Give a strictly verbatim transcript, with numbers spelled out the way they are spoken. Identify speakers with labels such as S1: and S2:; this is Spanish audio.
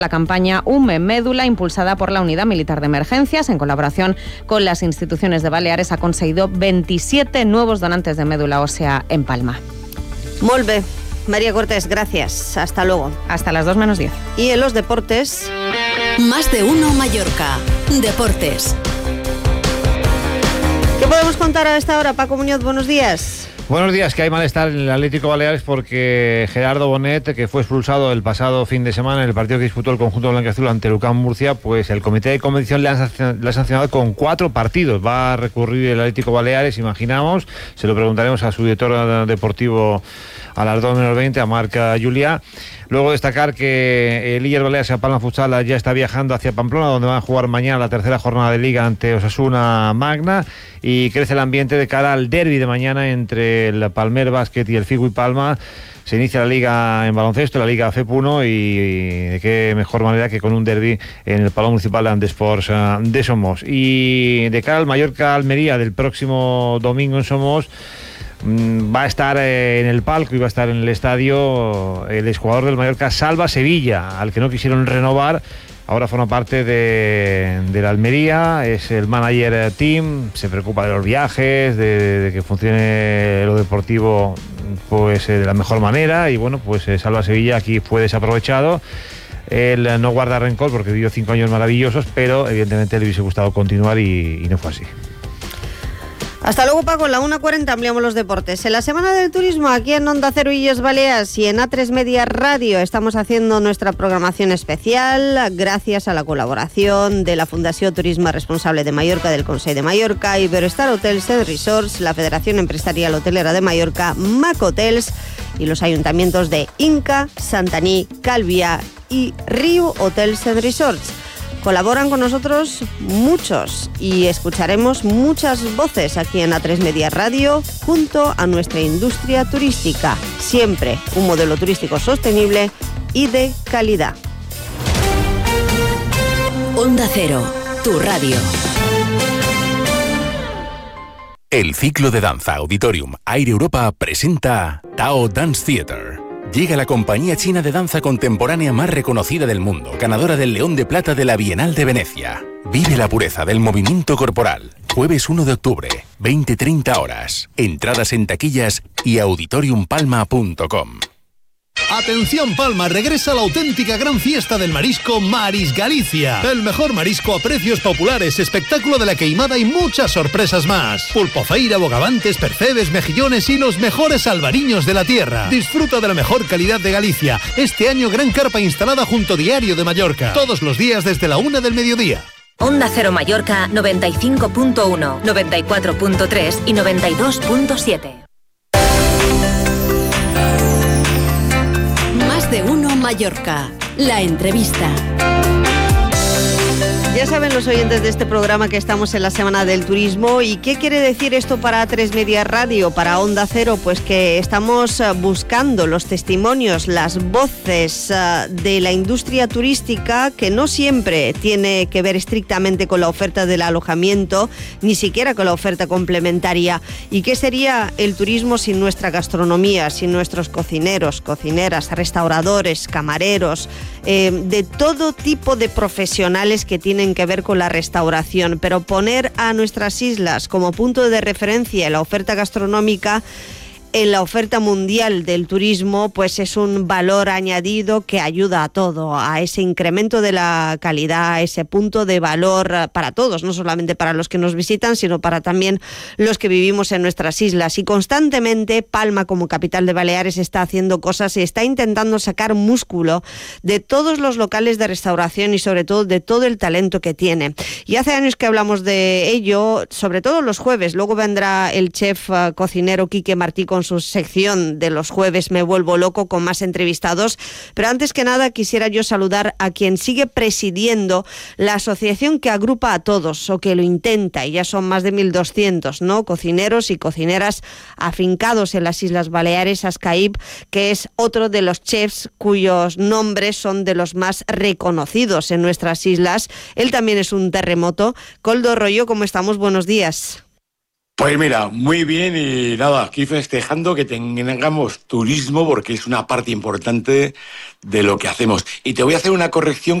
S1: La campaña Hume Médula, impulsada por la Unidad Militar de Emergencias, en colaboración con las instituciones de Baleares, ha conseguido veintisiete nuevos donantes de médula ósea en Palma.
S2: Molt bé. María Cortés, gracias. Hasta luego.
S1: Hasta las dos menos diez.
S2: Y en los deportes...
S3: Más de uno Mallorca. Deportes.
S2: ¿Qué podemos contar a esta hora, Paco Muñoz? Buenos días.
S4: Buenos días, que hay malestar en el Atlético Baleares porque Gerardo Bonet, que fue expulsado el pasado fin de semana en el partido que disputó el conjunto blanquiazul ante el U C A M Murcia, pues el comité de competición le ha sancionado con cuatro partidos. Va a recurrir el Atlético Baleares, imaginamos, se lo preguntaremos a su director deportivo a las dos menos veinte, a Marc Julià. Luego destacar que el Illes Balears Palma Futsal ya está viajando hacia Pamplona, donde van a jugar mañana la tercera jornada de Liga ante Osasuna Magna, y crece el ambiente de cara al derbi de mañana entre el Palmer Básquet y el Figui Palma. Se inicia la Liga en baloncesto, la Liga F E P uno, y, y de qué mejor manera que con un derbi en el Palau Municipal de Andesports de Somos. Y de cara al Mallorca-Almería del próximo domingo en Somos, va a estar en el palco y va a estar en el estadio el exjugador del Mallorca, Salva Sevilla, al que no quisieron renovar. Ahora forma parte de, de la Almería, es el manager team, se preocupa de los viajes, de, de que funcione lo deportivo pues de la mejor manera, y bueno, pues Salva Sevilla aquí fue desaprovechado. Él no guarda rencor porque vivió cinco años maravillosos, pero evidentemente le hubiese gustado continuar y, y no fue así.
S2: Hasta luego, Paco. En la una cuarenta ampliamos los deportes. En la Semana del Turismo, aquí en Onda Cero Illes Balears y en A tres Media Radio, estamos haciendo nuestra programación especial gracias a la colaboración de la Fundació Turisme Responsable de Mallorca, del Consell de Mallorca, Iberostar Hotels and Resorts, la Federación Empresarial Hotelera de Mallorca, Mac Hotels y los ayuntamientos de Inca, Santaní, Calvià y Riu Hotels and Resorts. Colaboran con nosotros muchos y escucharemos muchas voces aquí en A tres Media Radio junto a nuestra industria turística. Siempre un modelo turístico sostenible y de calidad.
S3: Onda Cero, tu radio.
S5: El ciclo de danza Auditorium Aire Europa presenta Tao Dance Theater. Llega la compañía china de danza contemporánea más reconocida del mundo, ganadora del León de Plata de la Bienal de Venecia. Vive la pureza del movimiento corporal. Jueves uno de octubre, veinte treinta horas. Entradas en taquillas y auditorium palma punto com.
S6: Atención Palma, regresa la auténtica gran fiesta del marisco Maris Galicia. El mejor marisco a precios populares, espectáculo de la queimada y muchas sorpresas más. Pulpofeira, bogavantes, percebes, mejillones y los mejores albariños de la tierra. Disfruta de la mejor calidad de Galicia. Este año gran carpa instalada junto Diario de Mallorca. Todos los días desde la una del mediodía.
S3: Onda Cero Mallorca noventa y cinco punto uno, noventa y cuatro punto tres y noventa y dos punto siete. De uno Mallorca, la entrevista.
S2: Ya saben los oyentes de este programa que estamos en la Semana del Turismo. ¿Y qué quiere decir esto para A tres Media Radio, para Onda Cero? Pues que estamos buscando los testimonios, las voces de la industria turística, que no siempre tiene que ver estrictamente con la oferta del alojamiento, ni siquiera con la oferta complementaria. ¿Y qué sería el turismo sin nuestra gastronomía, sin nuestros cocineros, cocineras, restauradores, camareros, eh, de todo tipo de profesionales que tienen que ver con la restauración? Pero poner a nuestras islas como punto de referencia en la oferta gastronómica, en la oferta mundial del turismo, pues es un valor añadido que ayuda a todo, a ese incremento de la calidad, a ese punto de valor para todos, no solamente para los que nos visitan, sino para también los que vivimos en nuestras islas. Y constantemente Palma, como capital de Baleares, está haciendo cosas y está intentando sacar músculo de todos los locales de restauración y sobre todo de todo el talento que tiene. Y hace años que hablamos de ello, sobre todo los jueves. Luego vendrá el chef uh, cocinero Quique Martí con su sección de los jueves Me Vuelvo Loco, con más entrevistados. Pero antes que nada quisiera yo saludar a quien sigue presidiendo la asociación que agrupa a todos, o que lo intenta, y ya son más de mil doscientos, ¿no?, cocineros y cocineras afincados en las Islas Baleares, Ascaib, que es otro de los chefs cuyos nombres son de los más reconocidos en nuestras islas. Él también es un terremoto. Koldo Rollo, ¿cómo estamos? Buenos días.
S7: Pues mira, muy bien y nada, aquí festejando que tengamos turismo porque es una parte importante de lo que hacemos. Y te voy a hacer una corrección